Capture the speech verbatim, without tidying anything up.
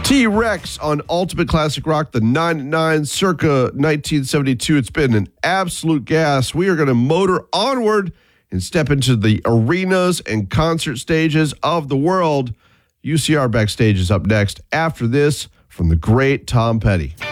T-Rex on Ultimate Classic Rock, the nine at nine, circa nineteen seventy-two. It's been an absolute gas. We are going to motor onward and step into the arenas and concert stages of the world. U C R Backstage is up next after this from the great Tom Petty.